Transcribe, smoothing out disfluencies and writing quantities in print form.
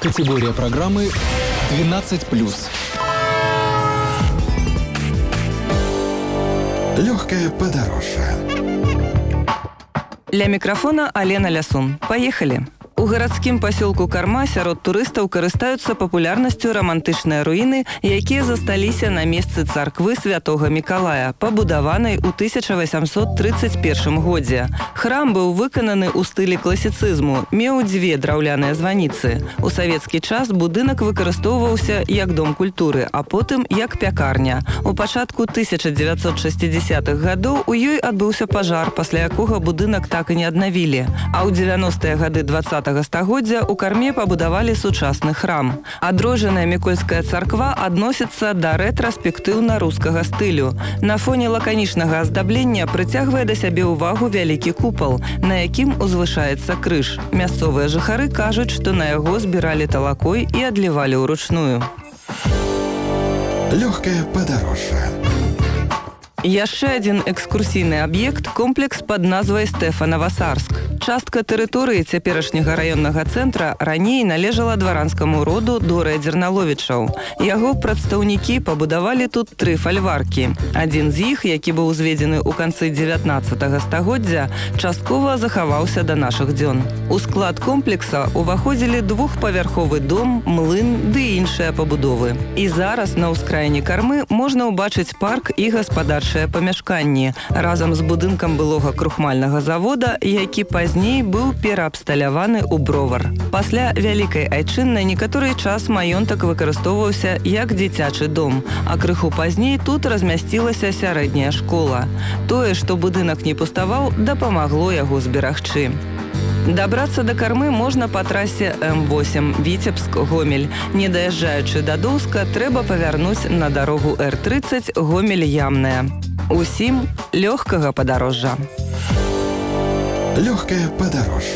Категория программы 12+. Легкое подорожье. Ля микрофона Алена Лясун. Поехали! У гарадскім пасёлку Карма сярод турыстаў карыстаюцца папулярнасцю рамантычныя руіны, якія засталіся на месцы царквы святога Мікалая, пабудаванай у 1831 годзе. Храм быў выкананы ў стылі класіцызму, меў дзве драўляныя званіцы. У савецкі час будынак выкарыстоўваўся як дом культуры, а потым як пякарня. У пачатку 1960-х гадоў у ёй адбыўся пажар, пасля якога будынак так і не аднавілі. А ў 90-е гады 20-го стагоддзя у Карме пабудавалі сучасны храм. Адроджаная Мікольская царква адносіцца да рэтраспектыўна-рускага стылю. На фоне лаканічнага аздаблення прыцягвае да сябе ўвагу вялікі купал, на якім узвышаецца крыж. Мясцовыя жыхары кажуць, што на яго збіралі талакой і адлівалі ўручную. Легкое подорожье. Яшчэ адзін экскурсійны аб'ект – комплекс пад назвай Стэфанава-Сарск. Частка тэрыторыі цяперашняга раённага цэнтра раней належала дваранскаму роду Дорыя-Дзерналовічаў. Яго прадстаўнікі пабудавалі тут 3 фальваркі. Адзін з іх, які быў узведзены ў канцы 19-го стагоддзя, часткова захаваўся да нашых дзён. У склад комплекса ўваходзілі двухпавярховы дом, млын ды іншыя пабудовы. І зараз на ўскраіне Кармы можна ўбачыць парк і гаспадарчыя памяшканні разам з будынкам былога крухмальнага завода, які пазней быў пераабсталяваны ў бровар. Пасля Вялікай Айчыннай некаторы час маёнтак выкарыстоўваўся як дзіцячы дом, а крыху пазней тут размясцілася сярэдняя школа. Тое, што будынак не пуставаў, дапамагло яго зберагчы. Дабрацца да Кармы можна па трасе М8 Віцебск-Гомель. Не даязджаючы да Доўска, трэба павярнуць на дарогу Р30 Гомель-Ямная. Усім лёгкага падарожжа. Легкое подорожье.